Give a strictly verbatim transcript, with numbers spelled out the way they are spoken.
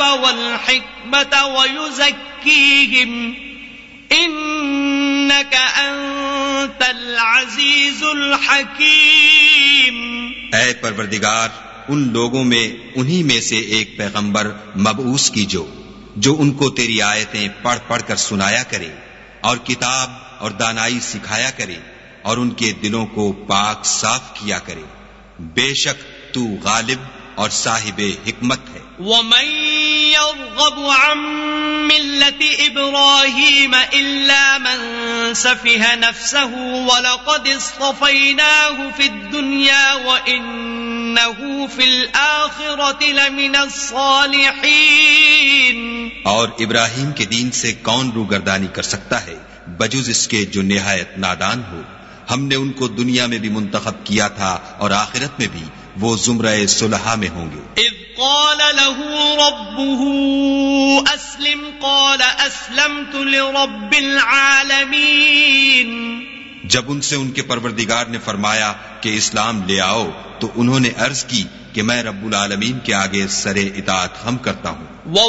والحکمة ويزكيهم إنك أنت العزيز الحكيم. اے پروردگار، ان لوگوں میں انہی میں سے ایک پیغمبر مبعوث کیجو جو ان کو تیری آیتیں پڑھ پڑھ کر سنایا کرے اور کتاب اور دانائی سکھایا کرے اور ان کے دلوں کو پاک صاف کیا کرے. بے شک تو غالب اور صاحب حکمت ہے. ومن يرغب عن ملة إبراهيم إلا من سفه نفسه ولقد اصطفيناه في الدنيا وإنه في الآخرة لمن الصالحين. اور ابراہیم کے دین سے کون روگردانی کر سکتا ہے بجز اس کے جو نہایت نادان ہو. ہم نے ان کو دنیا میں بھی منتخب کیا تھا اور آخرت میں بھی وہ زمرہ صلحاء میں ہوں گے. اذ قال له ربه اسلم قال اسلمت لرب العالمین. جب ان سے ان کے پروردگار نے فرمایا کہ اسلام لے آؤ تو انہوں نے عرض کی کہ میں رب العالمین کے آگے سر اطاعت خم کرتا ہوں.